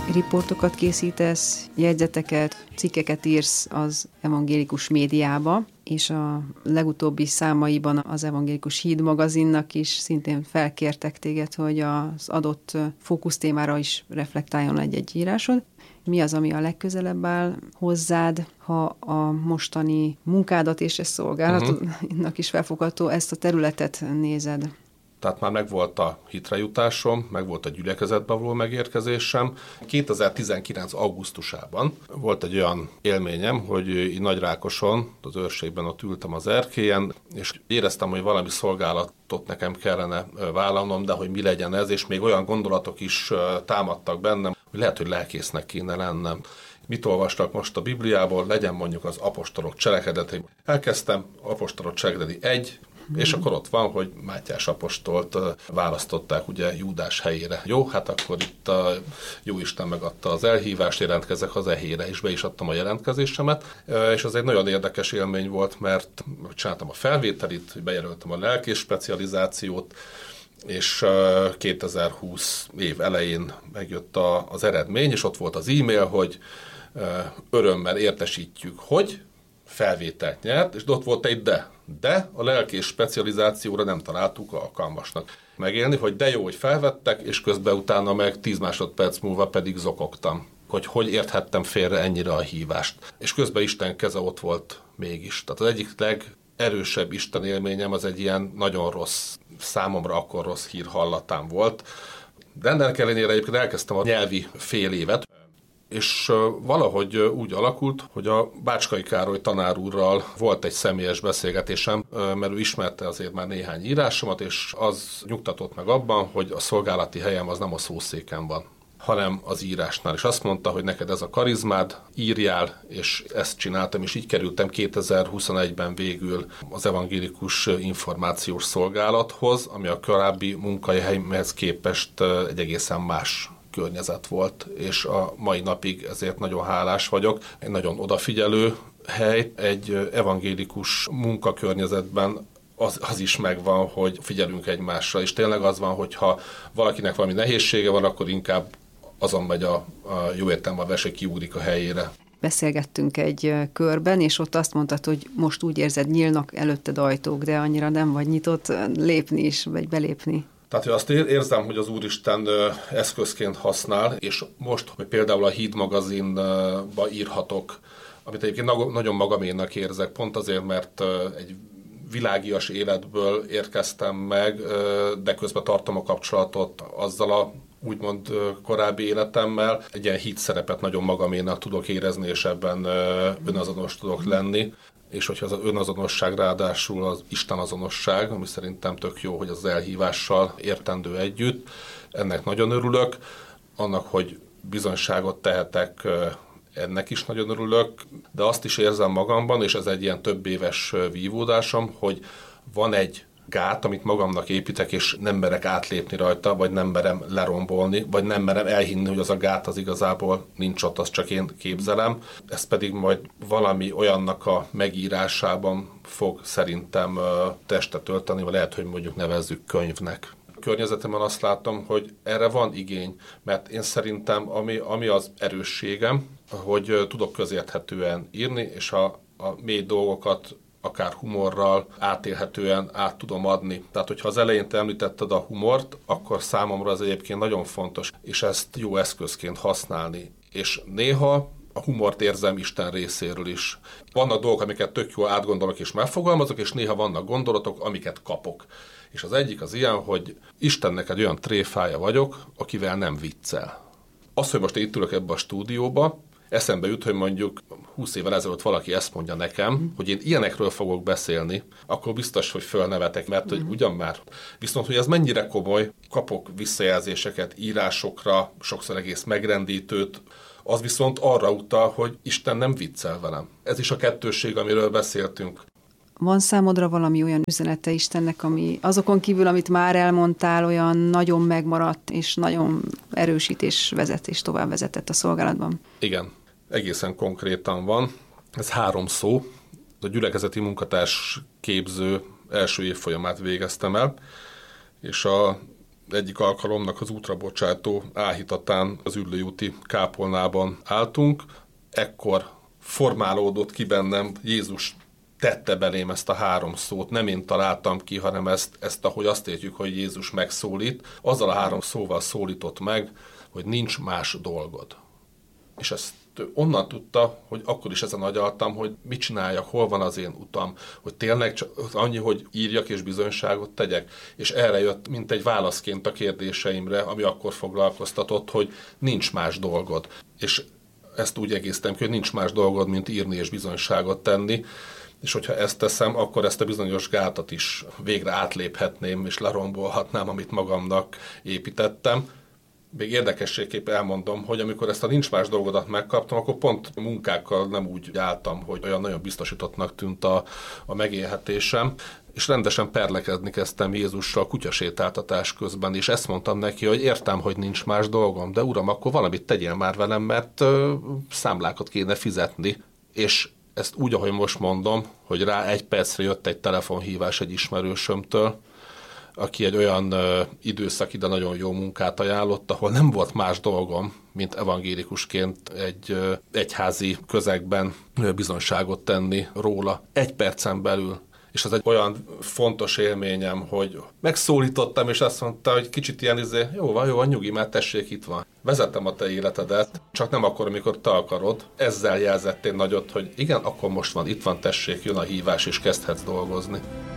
riportokat készítesz, jegyzeteket, cikkeket írsz az evangélikus médiába, és a legutóbbi számaiban az Evangélikus Híd magazinnak is szintén felkértek téged, hogy az adott fókusztémára is reflektáljon egy írásod. Mi az, ami a legközelebb áll hozzád, ha a mostani munkádat és ezt szolgálatodnak is felfogható, ezt a területet nézed? Tehát már megvolt a hitre jutásom, megvolt a gyülekezetbe való megérkezésem. 2019. augusztusában volt egy olyan élményem, hogy így Nagyrákoson, az őrségben ott ültem az erkélyen, és éreztem, hogy valami szolgálatot nekem kellene vállalnom, de hogy mi legyen ez, és még olyan gondolatok is támadtak bennem, hogy lehet, hogy lelkésznek kéne lennem. Mit olvastak most a Bibliából? Legyen mondjuk az apostolok cselekedetei. Elkezdtem apostolok cselekedeti 1, és akkor ott van, hogy Mátyás apostolt választották ugye Júdás helyére. Jó, hát akkor itt a Jóisten megadta az elhívást, jelentkezek az ehére, és be is adtam a jelentkezésemet. És az egy nagyon érdekes élmény volt, mert csináltam a felvételit, bejelöltem a lelkész specializációt, és 2020 év elején megjött az eredmény, és ott volt az e-mail, hogy örömmel értesítjük, hogy felvételt nyert, és ott volt egy de a lelkész specializációra nem találtuk alkalmasnak megélni, hogy de jó, hogy felvettek, és közben utána meg 10 másodperc múlva pedig zokogtam, hogy érthettem félre ennyire a hívást. És közben Isten keze ott volt mégis. Tehát az egyik legerősebb Isten élményem az egy ilyen nagyon rossz, számomra akkor rossz hír hallatán volt. De ennek ellenére egyébként elkezdtem a nyelvi fél évet, és valahogy úgy alakult, hogy a Bácskai Károly tanár úrral volt egy személyes beszélgetésem, mert ő ismerte azért már néhány írásomat, és az nyugtatott meg abban, hogy a szolgálati helyem az nem a szószéken van, hanem az írásnál. És azt mondta, hogy neked ez a karizmád, írjál, és ezt csináltam, és így kerültem 2021-ben végül az Evangélikus Információs Szolgálathoz, ami a korábbi munkahelyemhez képest egy egészen más környezet volt, és a mai napig ezért nagyon hálás vagyok. Egy nagyon odafigyelő hely, egy evangélikus munkakörnyezetben az is megvan, hogy figyelünk egymásra, és tényleg az van, hogyha valakinek valami nehézsége van, akkor inkább azon megy a jó értelemben a vese, kiugrik a helyére. Beszélgettünk egy körben, és ott azt mondtad, hogy most úgy érzed, nyílnak előtted ajtók, de annyira nem vagy nyitott lépni is, vagy belépni. Tehát, hogy azt érzem, hogy az Úristen eszközként használ, és most, hogy például a Híd magazinba írhatok, amit egyébként nagyon magaménak érzek, pont azért, mert egy világias életből érkeztem meg, de közben tartom a kapcsolatot azzal a úgymond korábbi életemmel. Egy ilyen híd szerepet nagyon magaménak tudok érezni, és ebben önazonos tudok lenni. És hogyha az önazonosság ráadásul az Isten azonosság, ami szerintem tök jó, hogy az elhívással értendő együtt, ennek nagyon örülök. Annak, hogy bizonyságot tehetek, ennek is nagyon örülök, de azt is érzem magamban, és ez egy ilyen több éves vívódásom, hogy van egy gát, amit magamnak építek, és nem merek átlépni rajta, vagy nem merem lerombolni, vagy nem merem elhinni, hogy az a gát az igazából nincs ott, azt csak én képzelem. Ez pedig majd valami olyannak a megírásában fog szerintem testet ölteni, vagy lehet, hogy mondjuk nevezzük könyvnek. A környezetemben azt látom, hogy erre van igény, mert én szerintem, ami az erősségem, hogy tudok közérthetően írni, és a mély dolgokat akár humorral átélhetően át tudom adni. Tehát, hogyha az elején te említetted a humort, akkor számomra az egyébként nagyon fontos, és ezt jó eszközként használni. És néha a humort érzem Isten részéről is. Vannak dolgok, amiket tök jól átgondolok és megfogalmazok, és néha vannak gondolatok, amiket kapok. És az egyik az ilyen, hogy Istennek egy olyan tréfája vagyok, akivel nem viccel. Az, hogy most itt ülök ebbe a stúdióba, eszembe jut, hogy mondjuk 20 évvel ezelőtt valaki ezt mondja nekem, hogy én ilyenekről fogok beszélni, akkor biztos, hogy fölnevetek, mert hogy ugyan már. Viszont, hogy ez mennyire komoly, kapok visszajelzéseket írásokra, sokszor egész megrendítőt, az viszont arra utal, hogy Isten nem viccel velem. Ez is a kettősség, amiről beszéltünk. Van számodra valami olyan üzenete Istennek, ami azokon kívül, amit már elmondtál, olyan nagyon megmaradt, és nagyon erősít és vezet, és tovább vezetett a szolgálatban? Igen, egészen konkrétan van. Ez 3 szó. A gyülekezeti munkatárs képző első évfolyamát végeztem el, és a egyik alkalomnak az útrabocsátó áhítatán az Üllői úti kápolnában álltunk. Ekkor formálódott ki bennem, Jézus tette belém ezt a 3 szót, nem én találtam ki, hanem ezt ahogy azt értjük, hogy Jézus megszólít, azzal a 3 szóval szólított meg, hogy nincs más dolgod. És ezt onnan tudta, hogy akkor is ezen agyaltam, hogy mit csináljak, hol van az én utam, hogy tényleg csak annyi, hogy írjak és bizonyságot tegyek. És erre jött, mint egy válaszként a kérdéseimre, ami akkor foglalkoztatott, hogy nincs más dolgod. És ezt úgy egésztem ki, hogy nincs más dolgod, mint írni és bizonyságot tenni. És hogyha ezt teszem, akkor ezt a bizonyos gátat is végre átléphetném, és lerombolhatnám, amit magamnak építettem. Még érdekességképp elmondom, hogy amikor ezt a nincs más dolgodat megkaptam, akkor pont munkákkal nem úgy álltam, hogy olyan nagyon biztosítottnak tűnt a megélhetésem, és rendesen perlekedni kezdtem Jézussal kutyasétáltatás közben, és ezt mondtam neki, hogy értem, hogy nincs más dolgom, de uram, akkor valamit tegyél már velem, mert számlákat kéne fizetni, és ezt úgy, ahogy most mondom, hogy rá 1 percre jött egy telefonhívás egy ismerősömtől, aki egy olyan időszak ide nagyon jó munkát ajánlott, ahol nem volt más dolgom, mint evangélikusként egy egyházi közegben bizonyságot tenni róla 1 percen belül. És ez egy olyan fontos élményem, hogy megszólítottam, és azt mondta, hogy kicsit ilyen jó van, nyugi, mert tessék, itt van. Vezetem a te életedet, csak nem akkor, amikor te akarod. Ezzel jelzettél nagyot, hogy igen, akkor most van, itt van, tessék, jön a hívás, és kezdhetsz dolgozni.